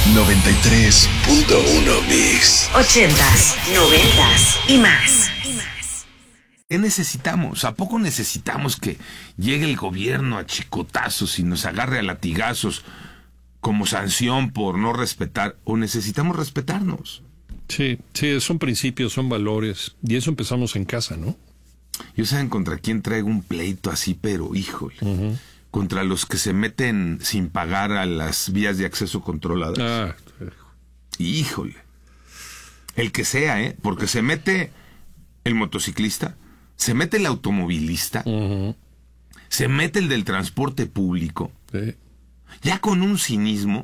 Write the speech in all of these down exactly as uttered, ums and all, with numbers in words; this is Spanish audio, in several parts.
noventa y tres punto uno Mix. Ochentas, noventas y más. ¿Qué necesitamos? ¿A poco necesitamos que llegue el gobierno a chicotazos y nos agarre a latigazos como sanción por no respetar? ¿O necesitamos respetarnos? Sí, sí, son principios, son valores. Y eso empezamos en casa, ¿no? Yo saben contra quién traigo un pleito así, pero híjole. Uh-huh. Contra los que se meten sin pagar a las vías de acceso controladas. Ah. Híjole. El que sea, ¿eh? Porque se mete el motociclista, se mete el automovilista, uh-huh. se mete el del transporte público. Sí. Ya con un cinismo.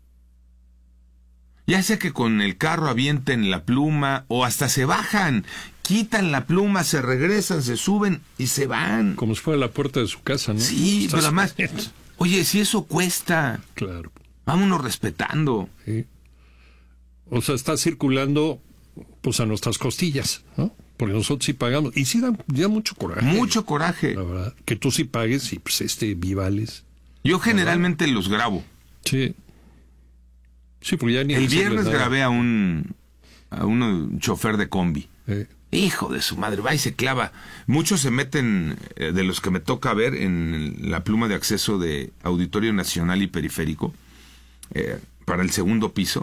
Ya sea que con el carro avienten la pluma o hasta se bajan, quitan la pluma, se regresan, se suben y se van. Como si fuera la puerta de su casa, ¿no? Sí, pero además, oye, si eso cuesta, claro, vámonos respetando. Sí. O sea, está circulando pues a nuestras costillas, ¿no? Porque nosotros sí pagamos. Y sí da, da mucho coraje. Mucho coraje. La verdad. Que tú sí pagues y pues este vivales. Yo generalmente ¿verdad? Los grabo. Sí. Sí, porque ya ni el viernes grabé a un a un chofer de combi. Eh. Hijo de su madre, va y se clava. Muchos se meten, eh, de los que me toca ver, en la pluma de acceso de Auditorio Nacional y Periférico, eh, para el segundo piso.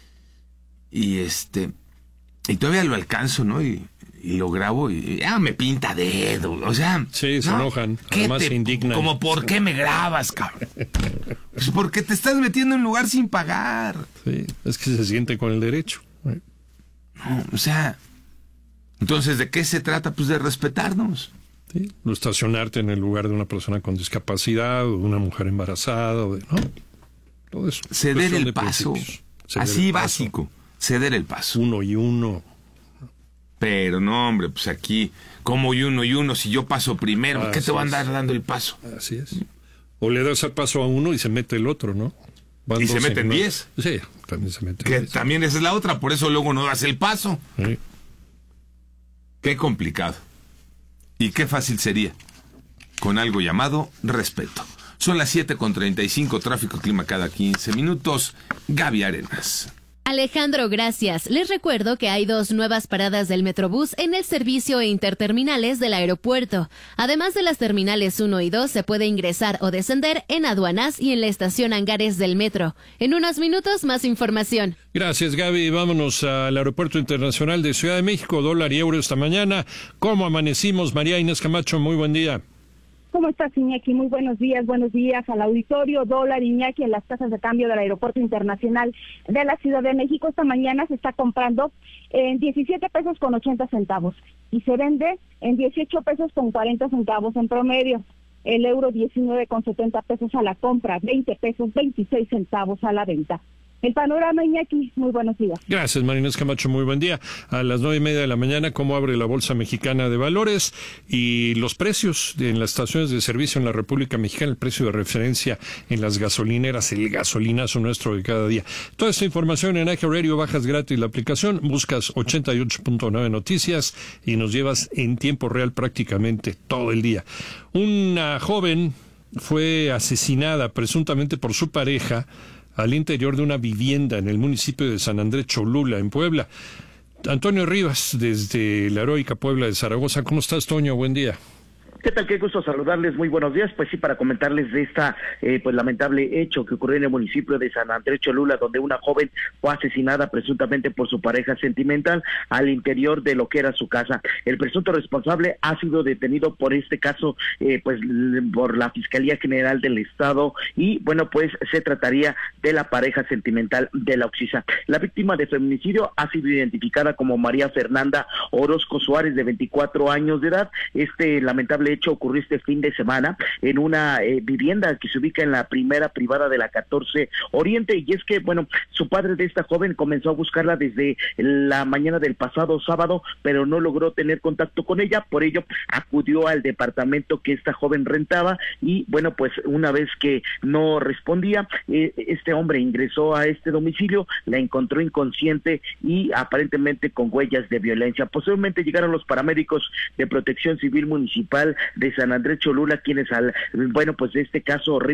Y este y todavía lo alcanzo, ¿no? Y, y lo grabo y ya me pinta dedo. O sea, sí, se ¿no? enojan. Además te, se indignan. Como, ¿por qué me grabas, cabrón? Pues porque te estás metiendo en un lugar sin pagar. Sí, es que se siente con el derecho. No, o sea, entonces, ¿de qué se trata? Pues de respetarnos. Sí, no estacionarte en el lugar de una persona con discapacidad o de una mujer embarazada, o de, ¿no? Todo eso. Ceder el paso. Ceder Así el paso. Básico. Ceder el paso. Uno y uno. Pero no, hombre, pues aquí, como y uno y uno, si yo paso primero, ah, ¿qué te va a andar dando el paso? Así es. O le das el paso a uno y se mete el otro, ¿no? Van y se meten diez. Sí, también se meten Que diez. También esa es la otra, por eso luego no das el paso. Sí. Qué complicado. Y qué fácil sería, con algo llamado respeto. Son las siete con treinta y cinco, tráfico clima cada quince minutos. Gaby Arenas. Alejandro, gracias. Les recuerdo que hay dos nuevas paradas del Metrobús en el servicio e interterminales del aeropuerto. Además de las terminales uno y dos, se puede ingresar o descender en aduanas y en la estación Hangares del metro. En unos minutos, más información. Gracias, Gaby. Vámonos al Aeropuerto Internacional de Ciudad de México. Dólar y euro esta mañana. ¿Cómo amanecimos? María Inés Camacho, muy buen día. ¿Cómo estás, Iñaki? Muy buenos días, buenos días al auditorio. Dólar, Iñaki, en las casas de cambio del Aeropuerto Internacional de la Ciudad de México. Esta mañana se está comprando en diecisiete pesos con ochenta centavos y se vende en dieciocho pesos con cuarenta centavos en promedio. El euro diecinueve con setenta pesos a la compra, veinte pesos veintiséis centavos a la venta. El panorama, Iñaki, muy buenos días. Gracias, Marinés Camacho, muy buen día. A las nueve y media de la mañana, ¿cómo abre la Bolsa Mexicana de Valores? Y los precios de, en las estaciones de servicio en la República Mexicana, el precio de referencia en las gasolineras, el gasolinazo nuestro de cada día. Toda esta información en Aje Radio, bajas gratis la aplicación, buscas ochenta y ocho punto nueve Noticias y nos llevas en tiempo real prácticamente todo el día. Una joven fue asesinada presuntamente por su pareja al interior de una vivienda en el municipio de San Andrés Cholula, en Puebla. Antonio Rivas, desde la heroica Puebla de Zaragoza. ¿Cómo estás, Toño? Buen día. ¿Qué tal? Qué gusto saludarles, muy buenos días. Pues sí, para comentarles de esta eh, pues lamentable hecho que ocurrió en el municipio de San Andrés Cholula, donde una joven fue asesinada presuntamente por su pareja sentimental al interior de lo que era su casa. El presunto responsable ha sido detenido por este caso, eh, pues por la Fiscalía General del Estado, y bueno, pues se trataría de la pareja sentimental de la Oxisa. La víctima de feminicidio ha sido identificada como María Fernanda Orozco Suárez, de veinticuatro años de edad. Este lamentable hecho ocurrió este fin de semana en una eh, vivienda que se ubica en la primera privada de la catorce Oriente, y es que, bueno, su padre de esta joven comenzó a buscarla desde la mañana del pasado sábado, pero no logró tener contacto con ella. Por ello acudió al departamento que esta joven rentaba y, bueno, pues una vez que no respondía, eh, este hombre ingresó a este domicilio, la encontró inconsciente y aparentemente con huellas de violencia. Posteriormente llegaron los paramédicos de Protección Civil Municipal de San Andrés Cholula, quienes al, bueno, pues de este caso horrible